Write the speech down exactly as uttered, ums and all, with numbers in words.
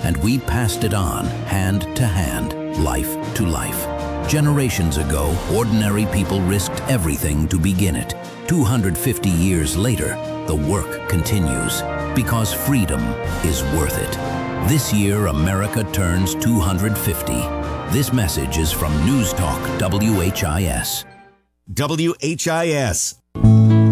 and we passed it on, hand to hand, life to life. Generations ago, ordinary people risked everything to begin it. two hundred fifty years later, the work continues, because freedom is worth it. This year, America turns two hundred fifty. This message is from News Talk W H I S. W H I S.